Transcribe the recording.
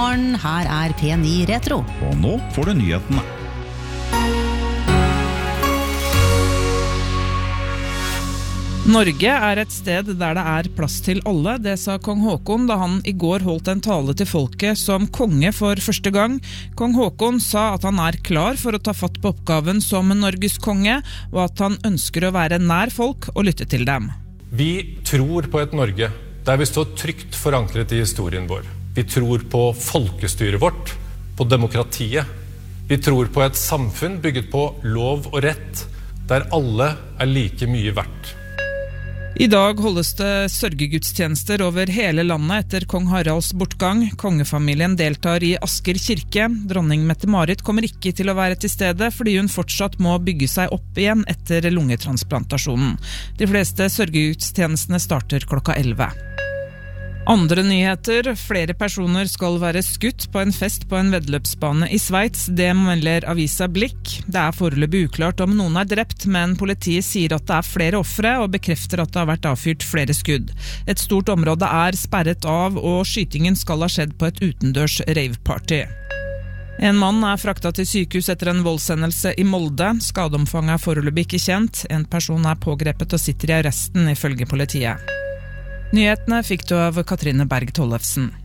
morgen, her P9 Retro. Og nå får du nyhetene. Norge et sted der det plass til alle, det sa kong Haakon da han I går holdt en tale til folket som konge for første gang. Kong Haakon sa at han klar for å ta fatt på oppgaven som Norges konge, og at han ønsker å være nær folk og lytte til dem. Vi tror på et Norge der vi står trygt forankret I historien vår. Vi tror på folkestyret vårt, på demokratiet. Vi tror på et samfunn bygget på lov og rett, der alle like mye verdt. I dag holdes det sørgegudstjenester over hele landet etter kong Haralds bortgang. Kongefamilien deltar I Asker kirke. Dronning Mette-Marit kommer ikke til å være til stede, fordi hun fortsatt må bygge seg opp igjen etter lungetransplantasjonen. De fleste sørgegudstjenestene starter klokka 11. Andre nyheter, flere personer skal være skutt på en fest på en veddeløpsbane I Sveits, det melder avisa Blikk. Det foreløpig uklart om noen drept, men politiet sier at det flere ofre og bekrefter at det har vært avfyrt flere skudd. Et stort område sperret av, og skytingen skal ha skjedd på et utendørs raveparty. En mann fraktet til sykehus etter en voldshendelse I Molde. Skadeomfanget foreløpig ikke kjent. En person pågrepet og sitter I arresten ifølge politiet. Nyhetene fikk du av Katrine Berg Tollefsen.